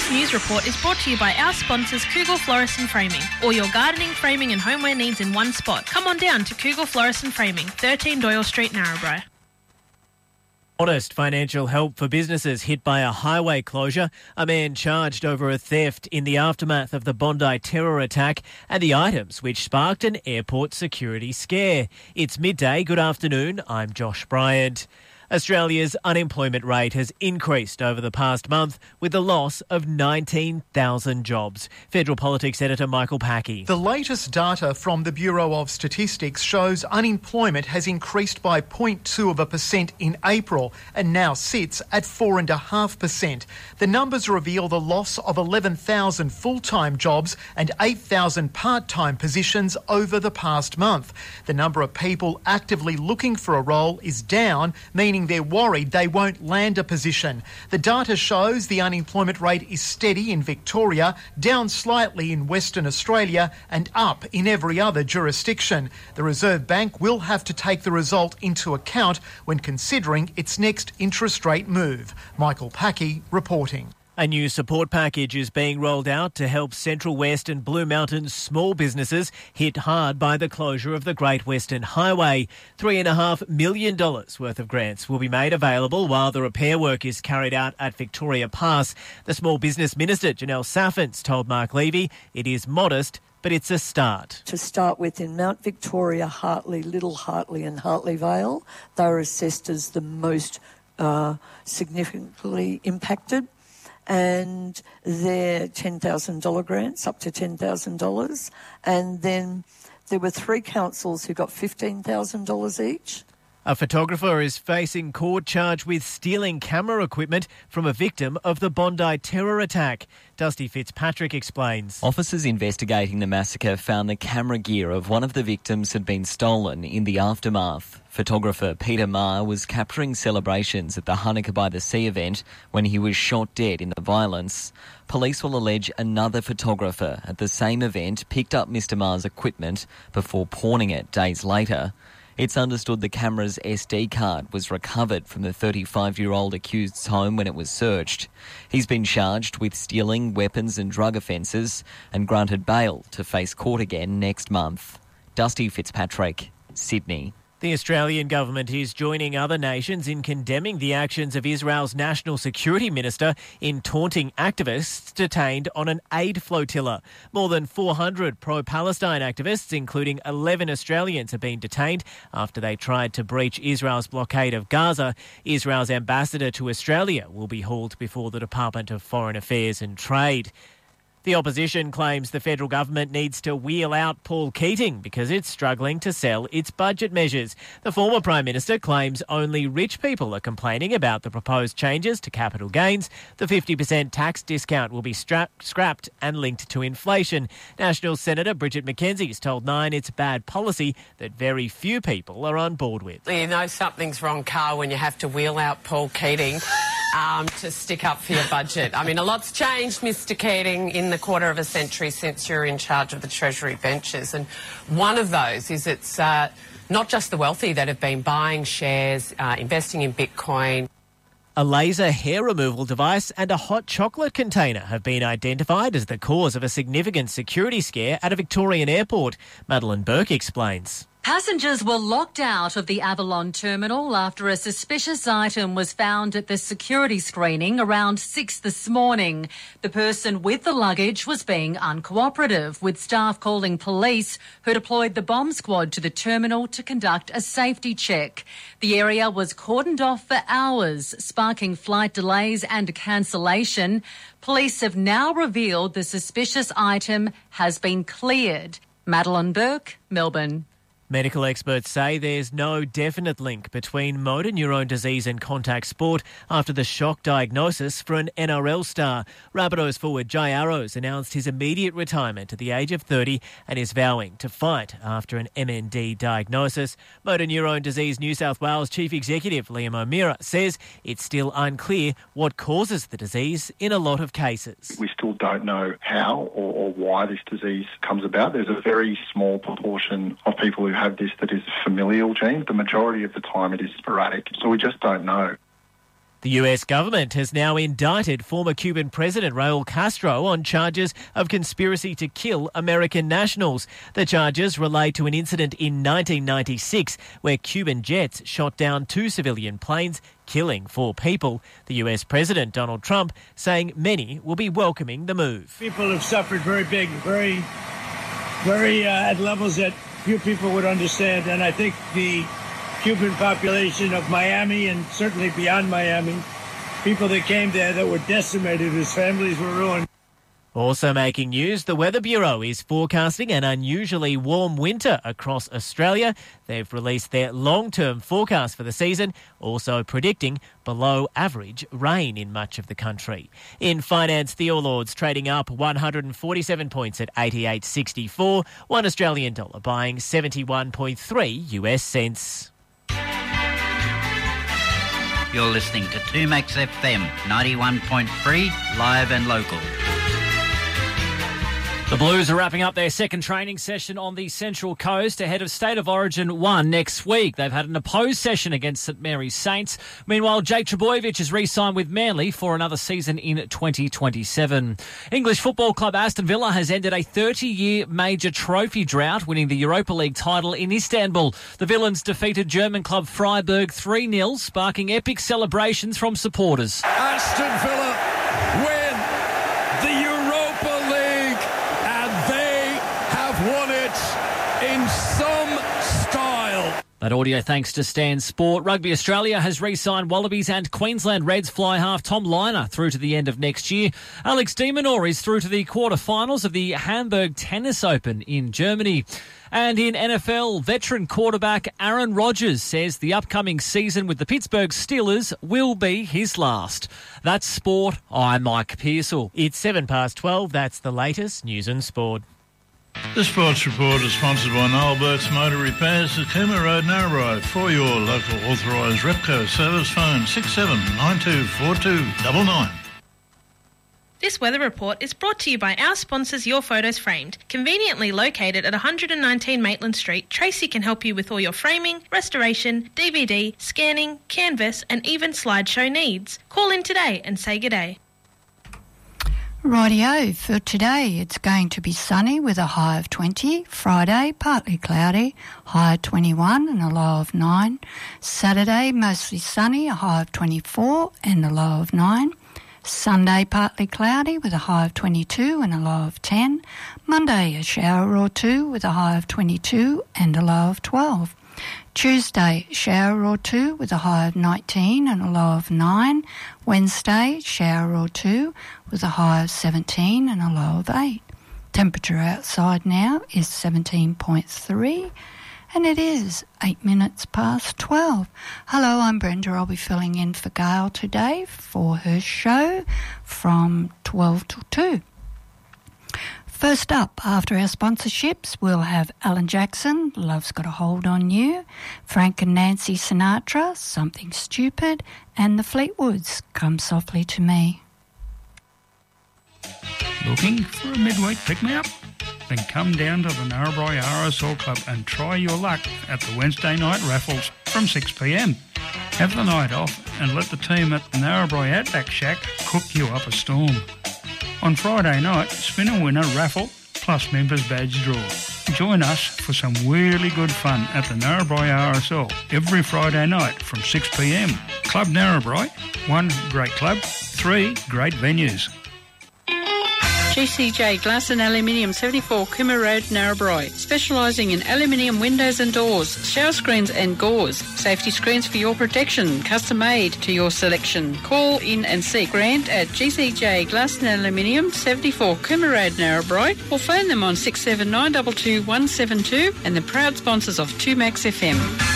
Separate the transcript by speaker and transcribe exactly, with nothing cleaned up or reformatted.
Speaker 1: This news report is brought to you by our sponsors Kugel Florist and Framing. All your gardening, framing and homeware needs in one spot. Come on down to Kugel Florist and Framing, thirteen Doyle Street, Narrabri.
Speaker 2: Honest financial help for businesses hit by a highway closure, a man charged over a theft in the aftermath of the Bondi terror attack, and the items which sparked an airport security scare. It's midday. Good afternoon. I'm Josh Bryant. Australia's unemployment rate has increased over the past month with the loss of nineteen thousand jobs. Federal Politics Editor Michael Packey.
Speaker 3: The latest data from the Bureau of Statistics shows unemployment has increased by zero point two of a percent in April and now sits at four point five percent. The numbers reveal the loss of eleven thousand full-time jobs and eight thousand part-time positions over the past month. The number of people actively looking for a role is down, meaning they're worried they won't land a position. The data shows the unemployment rate is steady in Victoria, down slightly in Western Australia and up in every other jurisdiction. The Reserve Bank will have to take the result into account when considering its next interest rate move. Michael Packey reporting.
Speaker 2: A new support package is being rolled out to help Central West and Blue Mountains small businesses hit hard by the closure of the Great Western Highway. Three point five million dollars worth of grants will be made available while the repair work is carried out at Victoria Pass. The Small Business Minister, Janelle Saffins, told Mark Levy it is modest, but it's a start.
Speaker 4: To start with, in Mount Victoria, Hartley, Little Hartley and Hartley Vale, they were assessed as the most uh, significantly impacted. And they're ten thousand dollars grants, up to ten thousand dollars. And then there were three councils who got fifteen thousand dollars each.
Speaker 2: A photographer is facing court charge with stealing camera equipment from a victim of the Bondi terror attack. Dusty Fitzpatrick explains.
Speaker 5: Officers investigating the massacre found the camera gear of one of the victims had been stolen in the aftermath. Photographer Peter Marr was capturing celebrations at the Hanukkah by the Sea event when he was shot dead in the violence. Police will allege another photographer at the same event picked up Mister Marr's equipment before pawning it days later. It's understood the camera's S D card was recovered from the thirty-five-year-old accused's home when it was searched. He's been charged with stealing, weapons and drug offences and granted bail to face court again next month. Dusty Fitzpatrick, Sydney.
Speaker 2: The Australian government is joining other nations in condemning the actions of Israel's National Security Minister in taunting activists detained on an aid flotilla. More than four hundred pro-Palestine activists, including eleven Australians, have been detained after they tried to breach Israel's blockade of Gaza. Israel's ambassador to Australia will be hauled before the Department of Foreign Affairs and Trade. The opposition claims the federal government needs to wheel out Paul Keating because it's struggling to sell its budget measures. The former Prime Minister claims only rich people are complaining about the proposed changes to capital gains. The fifty percent tax discount will be stra- scrapped and linked to inflation. National Senator Bridget McKenzie has told Nine it's bad policy that very few people are on board with.
Speaker 6: You know something's wrong, Carl, when you have to wheel out Paul Keating um, to stick up for your budget. I mean, a lot's changed, Mister Keating, in the quarter of a century since you're in charge of the Treasury benches. And one of those is it's uh, not just the wealthy that have been buying shares, uh, investing in Bitcoin.
Speaker 2: A laser hair removal device and a hot chocolate container have been identified as the cause of a significant security scare at a Victorian airport. Madeline Burke explains.
Speaker 7: Passengers were locked out of the Avalon terminal after a suspicious item was found at the security screening around six this morning. The person with the luggage was being uncooperative, with staff calling police, who deployed the bomb squad to the terminal to conduct a safety check. The area was cordoned off for hours, sparking flight delays and cancellation. Police have now revealed the suspicious item has been cleared. Madeline Burke, Melbourne.
Speaker 2: Medical experts say there's no definite link between motor neurone disease and contact sport after the shock diagnosis for an N R L star. Rabbitohs forward Jai Arrows announced his immediate retirement at the age of thirty and is vowing to fight after an M N D diagnosis. Motor neurone disease New South Wales Chief Executive Liam O'Meara says it's still unclear what causes the disease in a lot of cases.
Speaker 8: We still don't know how or, or why this disease comes about. There's a very small proportion of people who have this that is familial gene. The majority of the time it is sporadic, so we just don't know.
Speaker 2: The U S government has now indicted former Cuban President Raul Castro on charges of conspiracy to kill American nationals. The charges relate to an incident in nineteen ninety-six where Cuban jets shot down two civilian planes, killing four people. The U S President Donald Trump saying many will be welcoming the move.
Speaker 9: People have suffered very big, very, very uh, at levels that few people would understand, and I think the Cuban population of Miami and certainly beyond Miami, people that came there that were decimated, whose families were ruined.
Speaker 2: Also making news, the Weather Bureau is forecasting an unusually warm winter across Australia. They've released their long-term forecast for the season, also predicting below average rain in much of the country. In finance, the All Ords trading up one hundred forty-seven points at eighty-eight sixty-four, one Australian dollar buying seventy-one point three U S cents.
Speaker 10: You're listening to two Max F M, ninety-one point three, live and local.
Speaker 11: The Blues are wrapping up their second training session on the Central Coast ahead of State of Origin one next week. They've had an opposed session against St Mary's Saints. Meanwhile, Jake Trbojevic has re-signed with Manly for another season in twenty twenty-seven. English football club Aston Villa has ended a thirty-year major trophy drought, winning the Europa League title in Istanbul. The Villains defeated German club Freiburg three nil, sparking epic celebrations from supporters.
Speaker 12: Aston Villa win the Europa League, and they have won it in some style.
Speaker 11: That audio thanks to Stan Sport. Rugby Australia has re-signed Wallabies and Queensland Reds fly half Tom Liner through to the end of next year. Alex de Minaur is through to the quarterfinals of the Hamburg Tennis Open in Germany. And in N F L, veteran quarterback Aaron Rodgers says the upcoming season with the Pittsburgh Steelers will be his last. That's sport. I'm Mike Pearsall.
Speaker 2: It's seven past twelve. That's the latest news and sport.
Speaker 13: The Sports Report is sponsored by Noel Burt's Motor Repairs at Cooma Road, Narrabri. For your local authorised Repco service, phone six seven nine two four two nine nine.
Speaker 1: This weather report is brought to you by our sponsors Your Photos Framed. Conveniently located at one hundred nineteen Maitland Street, Tracy can help you with all your framing, restoration, D V D, scanning, canvas and even slideshow needs. Call in today and say g'day.
Speaker 14: Rightio, for today it's going to be sunny with a high of twenty. Friday, partly cloudy, high of twenty-one and a low of nine. Saturday, mostly sunny, a high of twenty-four and a low of nine. Sunday, partly cloudy with a high of twenty-two and a low of ten. Monday, a shower or two with a high of twenty-two and a low of twelve. Tuesday, shower or two with a high of nineteen and a low of nine. Wednesday, shower or two with a high of seventeen and a low of eight. Temperature outside now is seventeen point three and it is eight minutes past twelve. Hello, I'm Brenda. I'll be filling in for Gail today for her show from twelve till two. First up, after our sponsorships, we'll have Alan Jackson, Love's Got a Hold on You, Frank and Nancy Sinatra, Something Stupid, and the Fleetwoods, Come Softly to Me.
Speaker 15: Looking for a midweek pick-me-up? Then come down to the Narrabri R S L Club and try your luck at the Wednesday night raffles from six p m. Have the night off and let the team at the Narrabri Outback Shack cook you up a storm. On Friday night, spin a winner raffle plus members badge draw. Join us for some really good fun at the Narrabri R S L every Friday night from six p m. Club Narrabri, one great club, three great venues.
Speaker 16: G C J Glass and Aluminium, seventy-four Cooma Road, Narrabri. Specialising in aluminium windows and doors, shower screens and gauze. Safety screens for your protection, custom made to your selection. Call in and see Grant at G C J Glass and Aluminium, seventy-four Cooma Road, Narrabri, or phone them on six seven nine two two one seven two and the proud sponsors of two Max F M.